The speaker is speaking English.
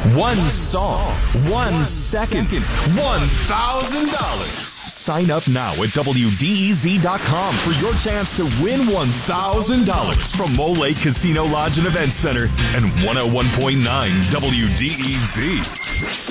One song, 1 second, $1,000. Sign up now at WDEZ.com for your chance to win $1,000 from Mole Lake Casino Lodge and Events Center and 101.9 WDEZ.